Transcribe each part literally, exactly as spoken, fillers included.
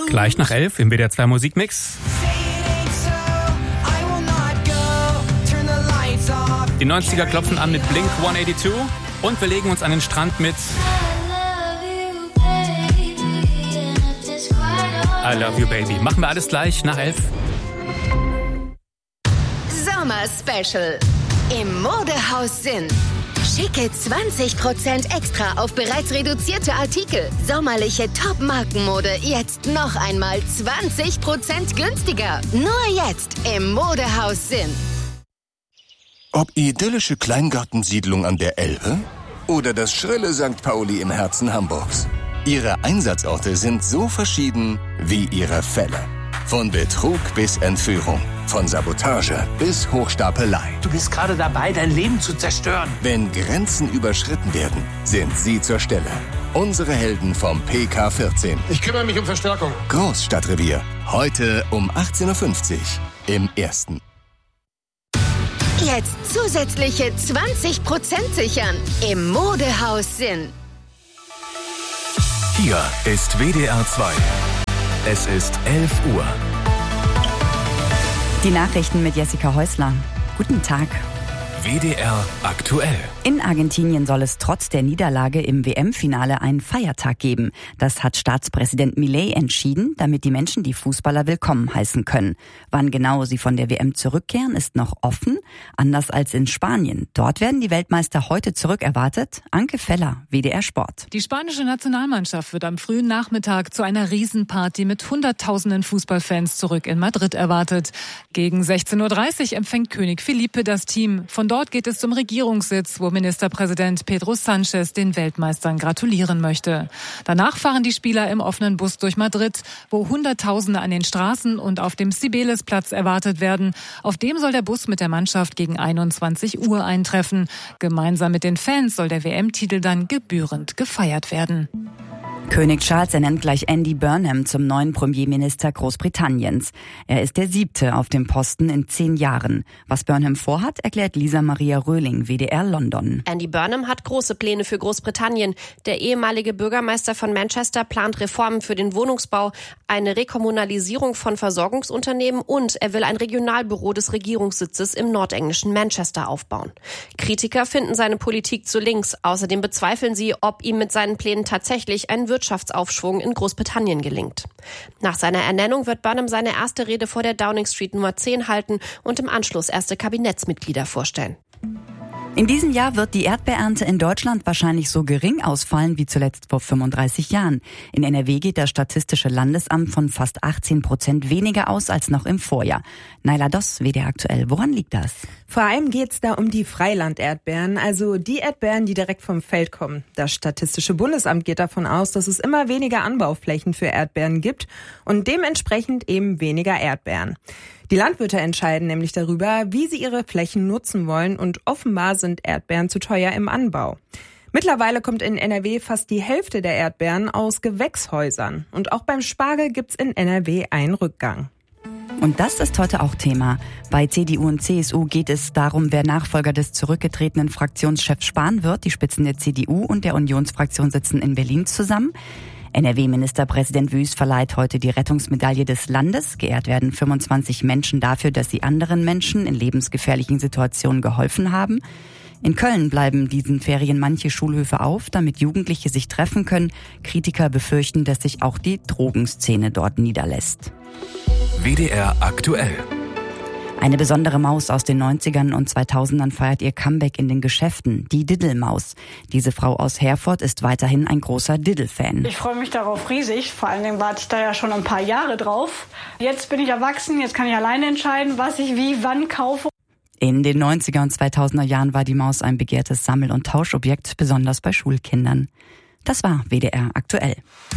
Gleich nach elf im W D R zwei Musikmix. Die neunziger klopfen an mit Blink hundertzweiundachtzig und wir legen uns an den Strand mit I Love You Baby. Machen wir alles gleich nach elf. Sommer Special im Modehaus Sinn. Schicke zwanzig Prozent extra auf bereits reduzierte Artikel. Sommerliche Top-Markenmode jetzt noch einmal zwanzig Prozent günstiger. Nur jetzt im Modehaus Sinn. Ob idyllische Kleingartensiedlung an der Elbe oder das schrille Sankt Pauli im Herzen Hamburgs. Ihre Einsatzorte sind so verschieden wie ihre Fälle. Von Betrug bis Entführung, von Sabotage bis Hochstapelei. Du bist gerade dabei, dein Leben zu zerstören. Wenn Grenzen überschritten werden, sind sie zur Stelle. Unsere Helden vom P K vierzehn. Ich kümmere mich um Verstärkung. Großstadtrevier. Heute um achtzehn Uhr fünfzig im Ersten. Jetzt zusätzliche zwanzig Prozent sichern im Modehaus Sinn. Hier ist W D R zwei. Es ist elf Uhr. Die Nachrichten mit Jessica Häusler. Guten Tag. W D R aktuell. In Argentinien soll es trotz der Niederlage im W M-Finale einen Feiertag geben. Das hat Staatspräsident Milei entschieden, damit die Menschen die Fußballer willkommen heißen können. Wann genau sie von der W M zurückkehren, ist noch offen. Anders als in Spanien. Dort werden die Weltmeister heute zurückerwartet. Anke Feller, W D R Sport. Die spanische Nationalmannschaft wird am frühen Nachmittag zu einer Riesenparty mit hunderttausenden Fußballfans zurück in Madrid erwartet. Gegen sechzehn Uhr dreißig empfängt König Felipe das Team. Von dort geht es zum Regierungssitz, wo Ministerpräsident Pedro Sánchez den Weltmeistern gratulieren möchte. Danach fahren die Spieler im offenen Bus durch Madrid, wo Hunderttausende an den Straßen und auf dem Cibeles-Platz erwartet werden. Auf dem soll der Bus mit der Mannschaft gegen einundzwanzig Uhr eintreffen. Gemeinsam mit den Fans soll der W M-Titel dann gebührend gefeiert werden. König Charles ernennt gleich Andy Burnham zum neuen Premierminister Großbritanniens. Er ist der siebte auf dem Posten in zehn Jahren. Was Burnham vorhat, erklärt Lisa Maria Röhling, W D R London. Andy Burnham hat große Pläne für Großbritannien. Der ehemalige Bürgermeister von Manchester plant Reformen für den Wohnungsbau, eine Rekommunalisierung von Versorgungsunternehmen und er will ein Regionalbüro des Regierungssitzes im nordenglischen Manchester aufbauen. Kritiker finden seine Politik zu links. Außerdem bezweifeln sie, ob ihm mit seinen Plänen tatsächlich ein Wirtschaftsaufschwung in Großbritannien gelingt. Nach seiner Ernennung wird Burnham seine erste Rede vor der Downing Street Nummer zehn halten und im Anschluss erste Kabinettsmitglieder vorstellen. In diesem Jahr wird die Erdbeerernte in Deutschland wahrscheinlich so gering ausfallen wie zuletzt vor fünfunddreißig Jahren. In N R W geht das Statistische Landesamt von fast achtzehn Prozent weniger aus als noch im Vorjahr. Naila Doss, W D R aktuell. Woran liegt das? Vor allem geht's da um die Freiland-Erdbeeren, also die Erdbeeren, die direkt vom Feld kommen. Das Statistische Bundesamt geht davon aus, dass es immer weniger Anbauflächen für Erdbeeren gibt und dementsprechend eben weniger Erdbeeren. Die Landwirte entscheiden nämlich darüber, wie sie ihre Flächen nutzen wollen und offenbar sind Erdbeeren zu teuer im Anbau. Mittlerweile kommt in N R W fast die Hälfte der Erdbeeren aus Gewächshäusern und auch beim Spargel gibt's in N R W einen Rückgang. Und das ist heute auch Thema. Bei C D U und C S U geht es darum, wer Nachfolger des zurückgetretenen Fraktionschefs Spahn wird. Die Spitzen der C D U und der Unionsfraktion sitzen in Berlin zusammen. N R W-Ministerpräsident Wüst verleiht heute die Rettungsmedaille des Landes. Geehrt werden fünfundzwanzig Menschen dafür, dass sie anderen Menschen in lebensgefährlichen Situationen geholfen haben. In Köln bleiben diesen Ferien manche Schulhöfe auf, damit Jugendliche sich treffen können. Kritiker befürchten, dass sich auch die Drogenszene dort niederlässt. W D R aktuell. Eine besondere Maus aus den neunzigern und zweitausendern feiert ihr Comeback in den Geschäften, die Diddle-Maus. Diese Frau aus Herford ist weiterhin ein großer Diddle-Fan. Ich freue mich darauf riesig, vor allen Dingen warte ich da ja schon ein paar Jahre drauf. Jetzt bin ich erwachsen, jetzt kann ich alleine entscheiden, was ich wie, wann kaufe. In den neunziger und zweitausender Jahren war die Maus ein begehrtes Sammel- und Tauschobjekt, besonders bei Schulkindern. Das war W D R aktuell.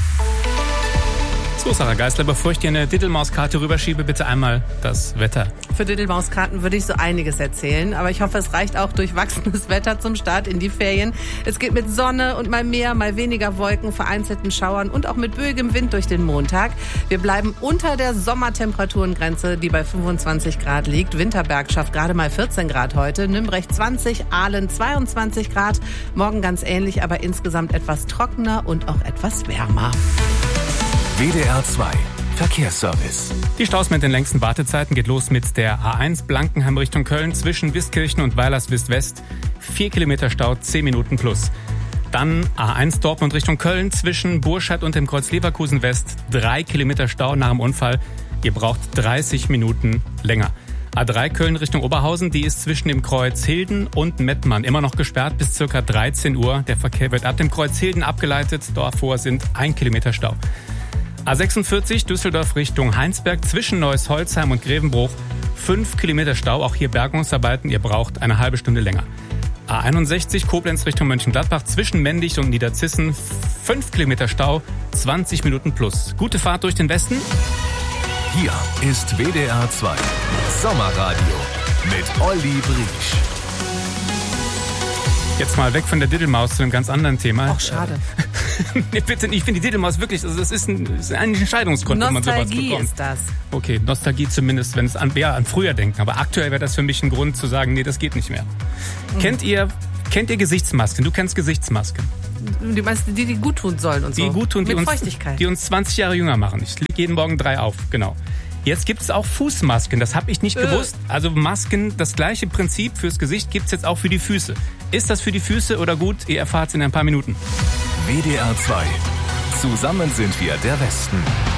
So, Sarah Geisler, bevor ich dir eine Diddle-Maus-Karte rüberschiebe, bitte einmal das Wetter. Für Diddle-Maus-Karten würde ich so einiges erzählen, aber ich hoffe, es reicht auch durchwachsenes Wetter zum Start in die Ferien. Es geht mit Sonne und mal mehr, mal weniger Wolken, vereinzelten Schauern und auch mit böigem Wind durch den Montag. Wir bleiben unter der Sommertemperaturengrenze, die bei fünfundzwanzig Grad liegt. Winterberg schafft gerade mal vierzehn Grad heute, Nümbrecht zwanzig, Aalen zweiundzwanzig Grad. Morgen ganz ähnlich, aber insgesamt etwas trockener und auch etwas wärmer. W D R zwei Verkehrsservice. Die Staus mit den längsten Wartezeiten geht los mit der A eins Blankenheim Richtung Köln zwischen Wiskirchen und Weilerswist-West. Vier Kilometer Stau, zehn Minuten plus. Dann A eins Dortmund Richtung Köln zwischen Burscheid und dem Kreuz Leverkusen West. Drei Kilometer Stau nach dem Unfall. Ihr braucht dreißig Minuten länger. A drei Köln Richtung Oberhausen, die ist zwischen dem Kreuz Hilden und Mettmann immer noch gesperrt bis ca. dreizehn Uhr. Der Verkehr wird ab dem Kreuz Hilden abgeleitet. Davor sind ein Kilometer Stau. A sechsundvierzig Düsseldorf Richtung Heinsberg zwischen Neuss-Holzheim und Grevenbruch. Fünf Kilometer Stau, auch hier Bergungsarbeiten. Ihr braucht eine halbe Stunde länger. A einundsechzig Koblenz Richtung Mönchengladbach zwischen Mendig und Niederzissen. Fünf Kilometer Stau, zwanzig Minuten plus. Gute Fahrt durch den Westen. Hier ist W D R zwei Sommerradio mit Olli Briesch. Jetzt mal weg von der Diddelmaus zu einem ganz anderen Thema. Ach, schade. Nee, bitte nicht. Ich finde die Diddelmaus wirklich, also das ist ein, das ist ein Entscheidungsgrund, wenn man sowas bekommt. Nostalgie ist das. Okay, Nostalgie zumindest, wenn es an, ja, an früher denken. Aber aktuell wäre das für mich ein Grund zu sagen, nee, das geht nicht mehr. Mhm. Kennt ihr, kennt ihr Gesichtsmasken? Du kennst Gesichtsmasken. Die meisten, die, die gut tun sollen und so. Die gut tun, die Mit uns, Feuchtigkeit. die uns zwanzig Jahre jünger machen. Ich lege jeden Morgen drei auf, genau. Jetzt gibt es auch Fußmasken, das habe ich nicht äh. gewusst. Also Masken, das gleiche Prinzip fürs Gesicht gibt es jetzt auch für die Füße. Ist das für die Füße oder gut? Ihr erfahrt es in ein paar Minuten. W D R zwei. Zusammen sind wir der Westen.